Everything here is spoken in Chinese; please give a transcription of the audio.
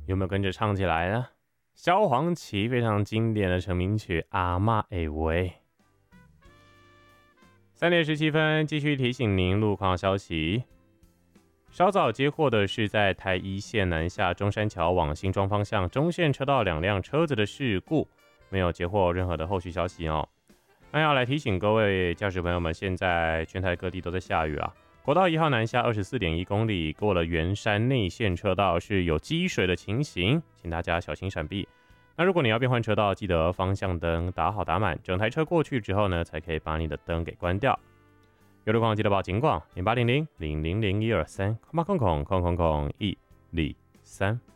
有没有跟着唱起来呢？萧煌奇非常经典的成名曲《阿嬷会话》。3:17，继续提醒您路况消息。稍早接获的是在台一线南下中山桥往新庄方向中线车道2辆车子的事故，没有接获任何的后续消息哦。那要来提醒各位驾驶朋友们，现在全台各地都在下雨啊。国道1号南下24.1公里，过了圆山内线车道是有积水的情形，请大家小心闪避。那如果你要变换车道，记得方向灯打好打满，整台车过去之后呢，才可以把你的灯给关掉。有路况记得报警广0800000123，空80000000123。